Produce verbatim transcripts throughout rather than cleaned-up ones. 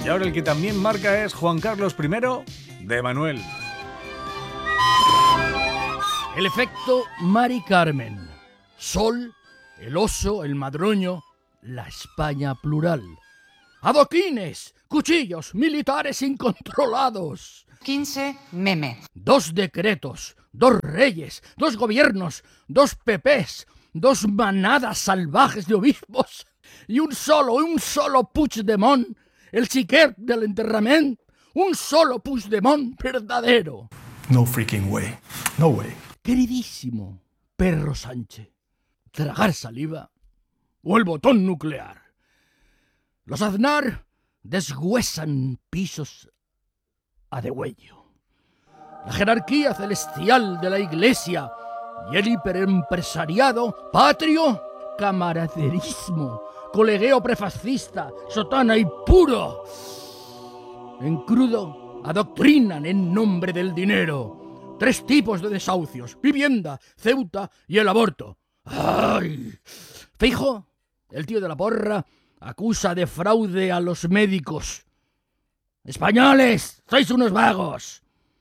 Y ahora el que también marca es Juan Carlos primero de Manuel. El efecto Mari Carmen. Sol, el oso, el madroño, la España plural. Adoquines, cuchillos, militares incontrolados. quince meme. Dos decretos, dos reyes, dos gobiernos, dos pepés, dos manadas salvajes de obispos y un solo, un solo Puigdemont, el xiquet del enterramiento, un solo Puigdemont verdadero. No freaking way. No way. Queridísimo perro Sánchez, tragar saliva o el botón nuclear. Los Aznar deshuesan pisos a degüello. La jerarquía celestial de la Iglesia y el hiperempresariado patrio, camaraderismo, colegueo prefascista, sotana y puro. En crudo adoctrinan en nombre del dinero. Tres tipos de desahucios: vivienda, Ceuta y el aborto. ¡Ay! Feijóo, el tío de la porra, acusa de fraude a los médicos. ¡Españoles, sois unos vagos!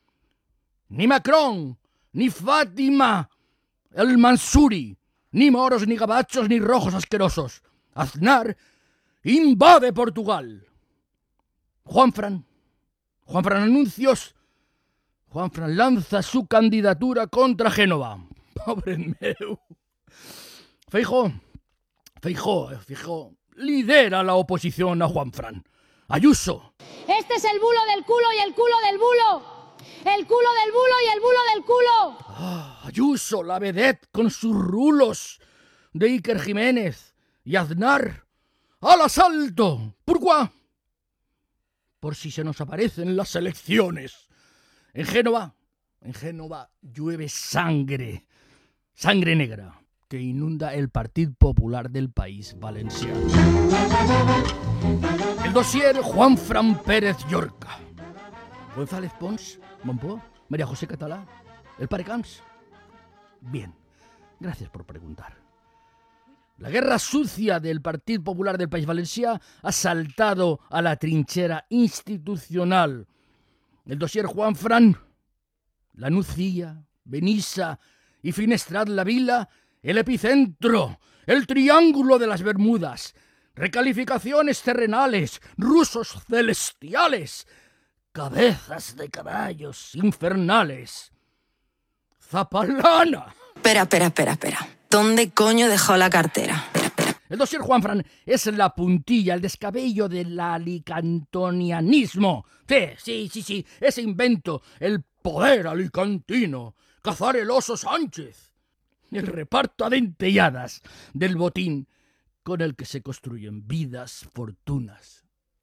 Ni Macron, ni Fátima el Mansuri, ni moros, ni gabachos, ni rojos asquerosos. Aznar invade Portugal. Juanfran, Juanfran anuncios, Juanfran lanza su candidatura contra Génova. Pobre meu. Feijóo, Feijóo, Feijóo lidera la oposición a Juanfran. Ayuso. Este es el bulo del culo y el culo del bulo. El culo del bulo y el bulo del culo. Ah, Ayuso, la vedette con sus rulos de Iker Jiménez. Y Aznar al asalto. ¿Por qué? Por si se nos aparecen las elecciones. En Génova, en Génova llueve sangre, sangre negra, que inunda el Partido Popular del País Valenciano. El dossier Juanfran Pérez Llorca. González Pons, Montpó, María José Catalá, el Parecams. Bien, gracias por preguntar. La guerra sucia del Partido Popular del País Valencià ha saltado a la trinchera institucional. El dossier Juanfran, la Nucía, Benissa y Finestrat la Vila, el epicentro, el triángulo de las Bermudas, recalificaciones terrenales, rusos celestiales, cabezas de caballos infernales. Zapalana. Espera, espera, espera, espera. ¿Dónde coño dejó la cartera? Espera, espera. El dossier Juanfran es la puntilla, el descabello del alicantonianismo. Sí, sí, sí, sí, ese invento, el poder alicantino, cazar el oso Sánchez, el reparto a dentelladas del botín con el que se construyen vidas, fortunas